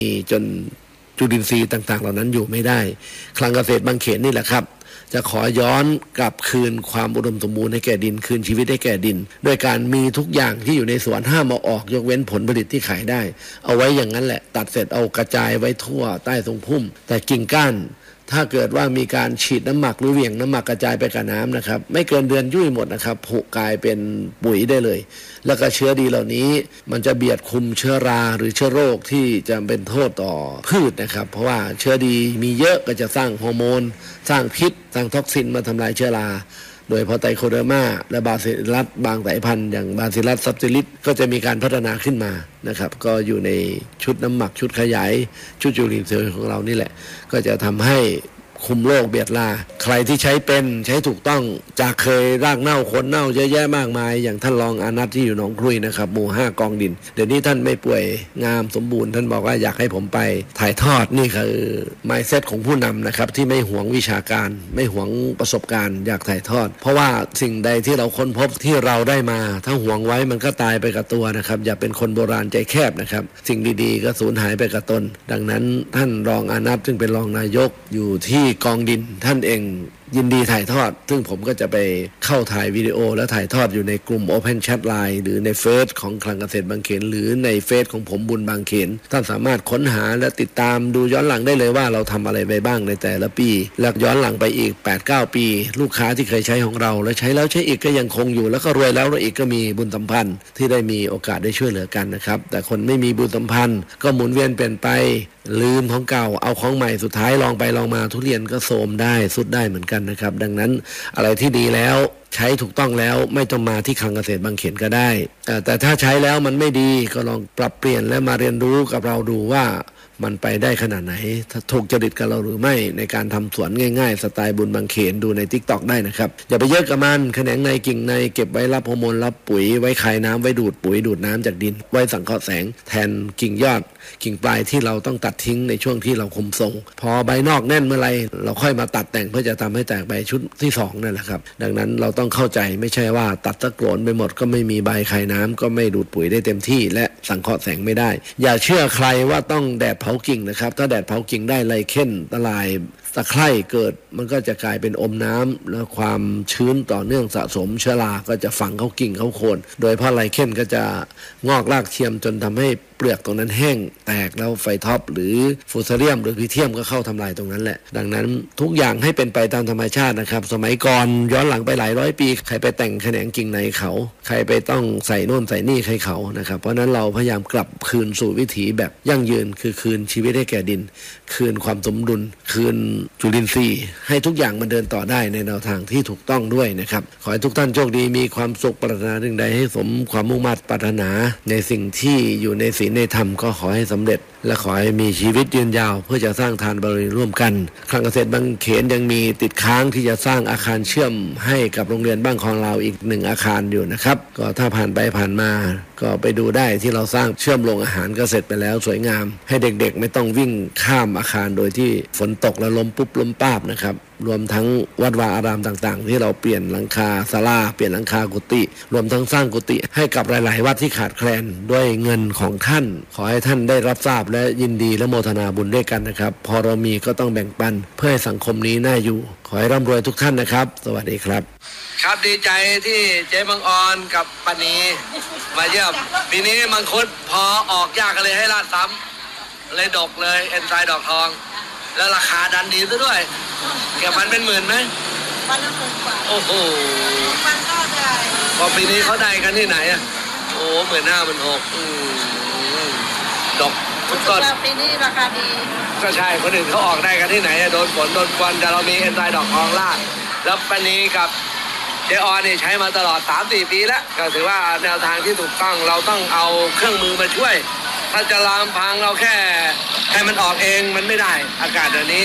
จนจุลินทรีย์ต่างๆเหล่านั้นอยู่ไม่ได้คลังเกษตรบางเขนนี่แหละครับจะขอย้อนกลับคืนความอุดมสมบูรณ์ให้แก่ดินคืนชีวิตให้แก่ดินโดยการมีทุกอย่างที่อยู่ในสวนห้ามเอาออกยกเว้นผลผลิตที่ขายได้เอาไว้อย่างนั้นแหละตัดเสร็จเอากระจายไว้ทั่วใต้ทรงพุ่มแต่กิ่งก้านถ้าเกิดว่ามีการฉีดน้ำหมักหรือเหวี่ยงน้ำหมักกระจายไปกับน้ำนะครับไม่เกินเดือนยุ่ยหมดนะครับผุกลายเป็นปุ๋ยได้เลยแล้วก็เชื้อดีเหล่านี้มันจะเบียดคุมเชื้อราหรือเชื้อโรคที่จะเป็นโทษต่อพืชนะครับเพราะว่าเชื้อดีมีเยอะก็จะสร้างฮอร์โมนสร้างพิษสร้างท็อกซินมาทำลายเชื้อราโดยพอไตโคเดอร์มาและบาซิลัสบางสายพันธุ์อย่างบาซิลัสซับติลิสก็จะมีการพัฒนาขึ้นมานะครับก็อยู่ในชุดน้ำหมักชุดขยายชุดจุลินทรีย์ของเรานี่แหละก็จะทำให้คุมโรคเบียดลาใครที่ใช้เป็นใช้ถูกต้องจากเคยรากเน่าคนเน่าเยอะแยะมากมายอย่างท่านรองอานัทที่อยู่หนองครุยนะครับหมู่5กองดินเดี๋ยวนี้ท่านไม่ป่วยงามสมบูรณ์ท่านบอกว่าอยากให้ผมไปถ่ายทอดนี่คือ mindset ของผู้นำนะครับที่ไม่หวงวิชาการไม่หวงประสบการณ์อยากถ่ายทอดเพราะว่าสิ่งใดที่เราค้นพบที่เราได้มาถ้าหวงไว้มันก็ตายไปกับตัวนะครับอย่าเป็นคนโบราณใจแคบนะครับสิ่งดีๆก็สูญหายไปกับตนดังนั้นท่านรองอานัทซึ่งเป็นรองนายกอยู่ที่กองดินท่านเองยินดีถ่ายทอดซึ่งผมก็จะไปเข้าถ่ายวิดีโอและถ่ายทอดอยู่ในกลุ่ม Open Chat Line หรือในเฟซของคลังเกษตรบางเขนหรือในเฟซของผมบุญบางเขนท่านสามารถค้นหาและติดตามดูย้อนหลังได้เลยว่าเราทำอะไรไปบ้างในแต่ละปีและย้อนหลังไปอีก 8-9 ปีลูกค้าที่เคยใช้ของเราและใช้แล้วใช้อีกก็ยังคงอยู่แล้วก็รวยแล้วอีกก็มีบุญสัมพันธ์ที่ได้มีโอกาสได้ช่วยเหลือกันนะครับแต่คนไม่มีบุญสัมพันธ์ก็หมุนเวียนเปลี่ยนไปลืมของเก่าเอาของใหม่สุดท้ายลองไปลองมาทุเรียนก็โทรมได้สุดได้เหมือนกันนะครับดังนั้นอะไรที่ดีแล้วใช้ถูกต้องแล้วไม่ต้องมาที่คลังเกษตรบางเขนก็ได้แต่ถ้าใช้แล้วมันไม่ดีก็ลองปรับเปลี่ยนและมาเรียนรู้กับเราดูว่ามันไปได้ขนาดไหนถ้าถูกจริตกับเราหรือไม่ในการทำสวนง่ายๆสไตล์บุญบางเขนดูใน TikTok ได้นะครับอย่าไปเยอะกับมันแขนงในกิ่งในเก็บไว้รับฮอร์โมนรับปุ๋ยไว้คายน้ำไว้ดูดปุ๋ยดูดน้ำจากดินไว้สังเคราะห์แสงแทนกิ่งยอดกิ่งปลายที่เราต้องตัดทิ้งในช่วงที่เราคุมทรงพอใบนอกแน่นเมื่อไรเราค่อยมาตัดแต่งเพื่อจะทำให้แตกใบชุดที่2นั่นแหละครับดังนั้นเราต้องเข้าใจไม่ใช่ว่าตัดตะโกนไปหมดก็ไม่มีใบคายน้ำก็ไม่ดูดปุ๋ยได้เต็มที่และสังเคราะห์แสงไม่ได้อย่าเชื่อใครว่าต้องแดดเผากิ่งนะครับถ้าแดดเผากิ่งได้ไลเคนตะลายตะไคร่เกิดมันก็จะกลายเป็นอมน้ำและความชื้นต่อเนื่องสะสมเชื้อราก็จะฝังเข้ากิ่งเข้าโคนโดยเพราะไลเคนก็จะงอกรากเทียมจนทำให้เปลือกตรงนั้นแห้งแตกแล้วไฟท็อปหรือฟูซาเรียมหรือพีเทียมก็เข้าทำลายตรงนั้นแหละดังนั้นทุกอย่างให้เป็นไปตามธรรมชาตินะครับสมัยก่อนย้อนหลังไปหลายร้อยปีใครไปแต่งแขนงกิ่งในเขาใครไปต้องใส่โน่นใส่นี่ใครเขานะครับเพราะนั้นเราพยายามกลับคืนสู่วิถีแบบยั่งยืนคือคืนชีวิตให้แก่ดินคืนความสมดุลคืนจุลินทรีย์ให้ทุกอย่างมันเดินต่อได้ในแนวทางที่ถูกต้องด้วยนะครับขอให้ทุกท่านโชคดีมีความสุขปรารถนาสิ่งใดให้สมความมุ่งมั่นปรารถนาในสิ่งที่อยู่ในศีลในธรรมก็ขอให้สำเร็จและขอให้มีชีวิตยืนยาวเพื่อจะสร้างทานบารมีร่วมกันคลังเกษตรบางเขนยังมีติดค้างที่จะสร้างอาคารเชื่อมให้กับโรงเรียนบ้านคลองลาวอีก1อาคารอยู่นะครับก็ถ้าผ่านไปผ่านมาก็ไปดูได้ที่เราสร้างเชื่อมโรงอาหารก็เสร็จไปแล้วสวยงามให้เด็กๆไม่ต้องวิ่งข้ามอาคารโดยที่ฝนตกแล้วล้มปุ๊บล้มป้าบนะครับรวมทั้งวัดวาอารามต่างๆที่เราเปลี่ยนหลังคาศาลาเปลี่ยนหลังคากุฏิรวมทั้งสร้างกุฏิให้กับหลายๆวัดที่ขาดแคลนด้วยเงินของท่านขอให้ท่านได้รับทราบและยินดีและโมทนาบุญด้วยกันนะครับพอเรามีก็ต้องแบ่งปันเพื่อให้สังคมนี้น่าอยู่ขอให้ร่ำรวยทุกท่านนะครับสวัสดีครับครับดีใจที่เจ๊บังออนกับปานีมาเยี่ยมปีนี้มังคุดพอออกยากกันเลยให้ลาดซ้ำเลยดกเลยเอนไซด์ดอกทองแล้วราคาดันดีซะด้วยเก็บพันเป็นหมื่นไหมวันละ10,000 กว่าโอ้โหมันก็ได้พอปีนี้เขาได้กันที่ไหนอ่ะโอ้15,000-16,000ดกทุกต้นปีนี้ราคาดีก็ใช่คนอื่นเขาออกได้กันที่ไหนโดนฝนโดนควันแต่เรามีเอนไซด์ดอกทองลาดแล้วปานีกับเจออนนี่ใช้มาตลอด 3-4 ปีแล้วก็ถือว่าแนวทางที่ถูกต้องเราต้องเอาเครื่องมือมาช่วยถ้าจะลามพังเราแค่ให้มันออกเองมันไม่ได้อากาศเดี๋ยวนี้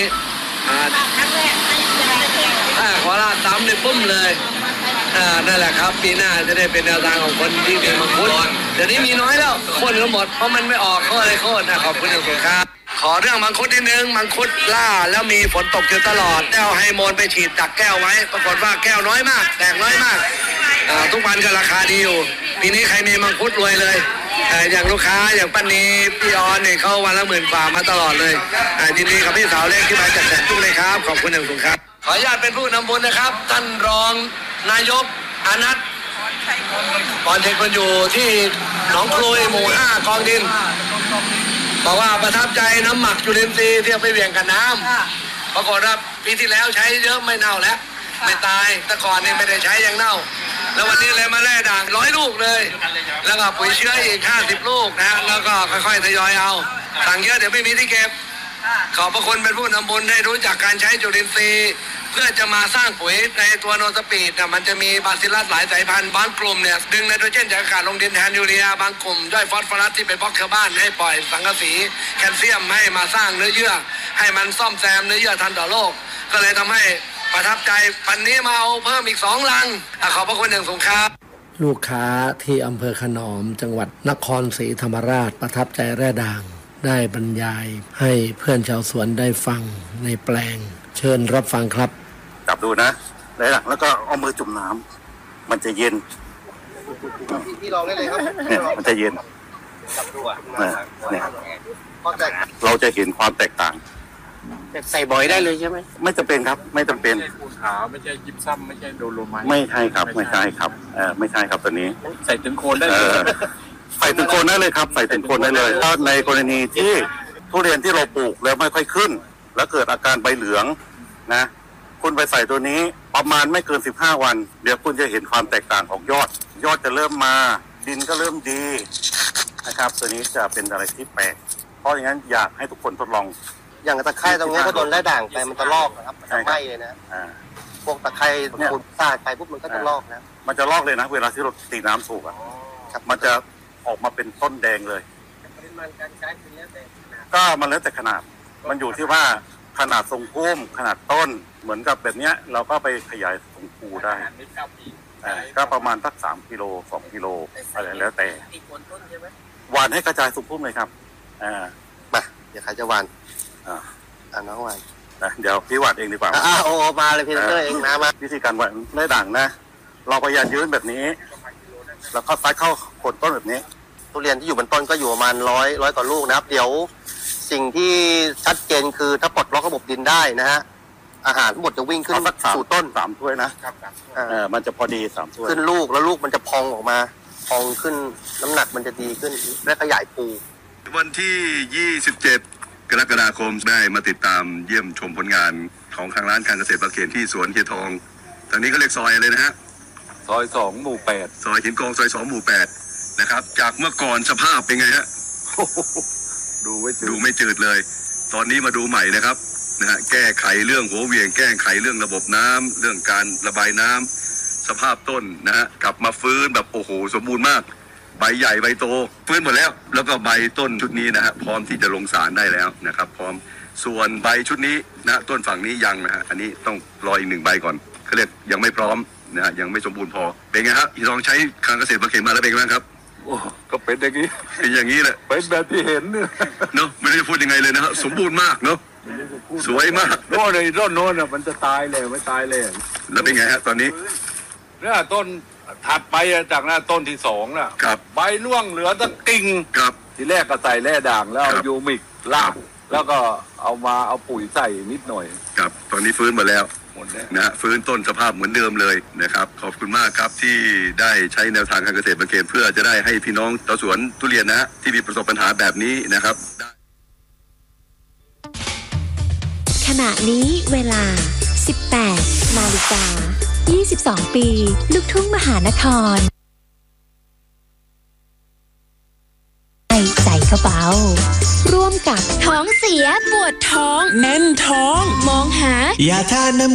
ขอลาดซ้ำในปุ้มเลยนั่นแหละครับปีหน้าจะได้เป็นแนวทางของคนที่มีมังคุดเดี๋ยวนี้มีน้อยแล้วคนก็หมดเพราะมันไม่ออกเขาเลยโค่นนะขอบคุณครับขอเรื่องมังคุดนิดนึงมังคุดล่าแล้วมีฝนตกอยู่ตลอดแก้วไฮโมนไปฉีดตักแก้วไว้ปรากฏว่าแก้วน้อยมากแตกน้อยมากทุกวันก็ราคาดีอยู่ปีนี้ใครมีมังคุดรวยเลยอย่างลูกค้าอย่างป้านีพี่ออนเนี่ยเขาวันละ10,000 กว่ามาตลอดเลยยินดีกับพี่สาวเล็กที่มาจัดแจกทุกเลยครับขอบคุณอย่างสูงครับขออนุญาตเป็นผู้นำบุญนะครับท่านรองนายกอานัทตอนเด็กมันอยู่ที่หนองคลุยหมู่ 5 กองดินบอกว่าประทับใจน้ำหมักจุลินทรีย์ที่เอาไปเวี่ยงกับน้ำปรากฏว่าปีที่แล้วใช้เยอะไม่เน่าแล้วไม่ตายแต่ก่อนนี่ไม่ได้ใช้ยังเน่าแล้ววันนี้เลยมาแล่ด่าง100 ลูกเลยแล้วก็ปุ๋ยเชื้ออีก50 ลูกนะฮะแล้วก็ค่อยๆทยอยเอาสั่งเยอะเดี๋ยวไม่มีที่เก็บขอบพระคุณเป็นผู้นำบุญให้รู้จักการใช้จุลินทรีย์เพื่อจะมาสร้างปุ๋ยในตัวโนสปีดเนี่ยมันจะมีบาซิลลัสหลายสายพันธุ์บางกลุ่มเนี่ยดึงไนโตรเจนจากอากาศลงดินแทนยูเรียบางกลุ่มย่อยฟอสฟอรัสที่ไปบล็อกชาวบ้านให้ปล่อยสังกะสีแคลเซียมให้มาสร้างเนื้อเยื่อให้มันซ่อมแซมเนื้อเยื่อทันต่อโรคก็เลยทำให้ประทับใจปันนี้มาเอาเพิ่มอีก2 ลังขอบพระคุณอย่างสูงครับลูกค้าที่อำเภอขนอมจังหวัดนครศรีธรรมราชประทับใจแร่ด่างได้บรรยายให้เพื่อนชาวสวนได้ฟังในแปลงเชิญรับฟังครับจับดูนะแร่ด่างแล้วก็เอามือจุ่มน้ำมันจะเย็นพี่ลองได้เลยครับเนี่ยมันจะเย็นจับดูเนี่ยเราจะเห็นความแตกต่างใส่บ่อยได้เลยใช่ไหมไม่จำเป็นครับไม่จำเป็นปูนขาวไม่ใช่ยิปซัมไม่ใช่โดโลไมต์ไม่ใช่ครับไม่ใช่ครับไม่ใช่ครับตัวนี้ใส่ถึงโคนได้เลยใส่ถึงโคนได้เลยครับใส่ถึงโคนได้เลยถ้าในกรณีที่ทุเรียนที่เราปลูกแล้วไม่ค่อยขึ้นแล้วเกิดอาการใบเหลืองนะคุณไปใส่ตัวนี้ประมาณไม่เกิน15 วันเดี๋ยวคุณจะเห็นความแตกต่างของยอดจะเริ่มมาดินก็เริ่มดีนะครับตัวนี้จะเป็นอะไรที่แปลกเพราะอย่างนั้นอยากให้ทุกคนทดลองอย่างตะไคร้ตรงนี้ก็โดนได้ด่างไปมันจะลอกนะครับมันจะไหม้เลยนะพวกตะไคร้ขุดสาดไปปุ๊บมันก็จะลอกนะมันจะลอกเลยนะเวลาที่เราตีน้ำสูบอ่ะมันจะออกมาเป็นต้นแดงเลยปริมาณการใช้เป็นแล้วแต่ก็มันแล้วแต่ขนาดมันอยู่ที่ว่าขนาดทรงพุ่มขนาดต้นเหมือนกับแบบเนี้ยเราก็ไปขยายทรงภูได้ก็ประมาณสัก3 กิโล 2 กิโลอะไรแล้วแต่หวานให้กระจายทรงพุ่มเลยครับมาเดี๋ยวใครจะหวานน้องหวานเดี๋ยวพี่หวานเองดีกว่าโอ้มาเลยพี่เตอร์เองนะมาวิธีการหวานได้ด่างนะเราพยายามยืนแบบนี้แล้วก็ซัดเข้าโคนต้นแบบนี้ทุเรียนที่อยู่บนต้นก็อยู่ประมาณ100 กว่าลูกนะครับเดี๋ยวสิ่งที่ชัดเจนคือถ้าปลดล็อกระบบดินได้นะฮะอาหารทั้งหมดจะวิ่งขึ้นสู่ต้น 3 ถ้วยนะครับมันจะพอดี3 ถ้วยขึ้นลูกแล้วลูกมันจะพองออกมาพองขึ้นน้ำหนักมันจะดีขึ้นและขยายปูวันที่27 กรกฎาคมได้มาติดตามเยี่ยมชมผลงานของทางร้านการเกษตรบางเขนที่สวนเคียทองทางนี้ก็เรียกซอยอะไรนะฮะซอย2 หมู่ 8 ซอยหินกองซอย2 หมู่ 8นะครับจากเมื่อก่อนสภาพเป็นไงฮะดูไม่จืดเลยตอนนี้มาดูใหม่นะครับนะฮะแก้ไขเรื่องหัวเวียงแก้ไขเรื่องระบบน้ำเรื่องการระบายน้ำสภาพต้นนะฮะกลับมาฟื้นแบบโอ้โหสมบูรณ์มากใบใหญ่ใบโตฟื้นหมดแล้วก็ใบต้นชุดนี้นะฮะพร้อมที่จะลงสารได้แล้วนะครับพร้อมส่วนใบชุดนี้นะต้นฝั่งนี้ยังนะฮะอันนี้ต้องรออีก1 ใบก่อนเขาเรียกยังไม่พร้อมนะฮะยังไม่สมบูรณ์พอเป็นไงฮะลองใช้การเกษตรบางเขนมาแล้วเป็นไงบ้างครับก็เป็นอย่างนี้แหละเป็นแบบที่เห็นเนาะไม่ได้พูดยังไงเลยนะฮะสมบูรณ์มากเนาะสวยมากโน่นเลยต้นโน้นอ่ะมันจะตายเลยไม่ตายเลยแล้วเป็นไงฮะตอนนี้เนี่ยต้นถัดไปจากหน้าต้นที่2น่ะใบร่วงเหลือตะกิ่งทีแรกก็ใส่แร่ด่างแล้วยูมิกลาบแล้วก็เอาปุ๋ยใส่นิดหน่อยครับตอนนี้ฟื้นมาแล้วนะฮะฟื้นต้นสภาพเหมือนเดิมเลยนะครับขอบคุณมากครับที่ได้ใช้แนวทางการเกษตรบางเขนเพื่อจะได้ให้พี่น้องชาวสวนทุเรียนนะที่มีประสบปัญหาแบบนี้นะครับขณะนี้เวลา 18:22 ปีลูกทุ่งมหานครใจกระเป๋าร่วมกับท้องเสียปวดท้องแน่นท้องมองหายาทาน้ำ